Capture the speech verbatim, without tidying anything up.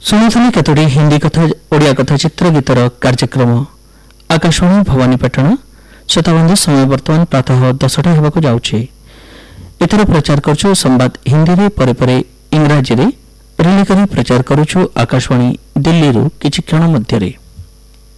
ଶୁଣୁଥିଲେ କେତୋଟି ହିନ୍ଦୀ କଥା ଓଡ଼ିଆ କଥା ଚିତ୍ର ଗୀତର କାର୍ଯ୍ୟକ୍ରମ ଆକାଶବାଣୀ ଭବାନୀପାଟଣା। ଶ୍ରୋତାବନ୍ଧୁ, ସମୟ ବର୍ତ୍ତମାନ ପ୍ରାତଃ ଦଶଟା ହେବାକୁ ଯାଉଛି। ଏଥର ପ୍ରଚାର କରୁଛୁ ସମ୍ବାଦ ହିନ୍ଦୀରେ, ପରେ ପରେ ଇଂରାଜୀରେ ରିଲେ କରି ପ୍ରଚାର କରୁଛୁ ଆକାଶବାଣୀ ଦିଲ୍ଲୀରୁ କିଛି କ୍ଷଣ ମଧ୍ୟରେ।